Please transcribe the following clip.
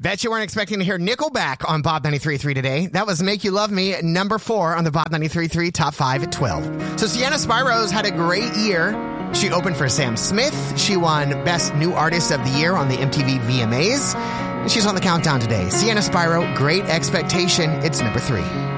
Bet you weren't expecting to hear Nickelback on Bob 93.3 today. That was Make You Love Me, number 4 on the Bob 93.3 Top 5 at 12. So Sienna Spiro's had a great year. She opened for Sam Smith. She won Best New Artist of the Year on the MTV VMAs. And she's on the countdown today. Sienna Spiro, Great Expectation. It's number 3.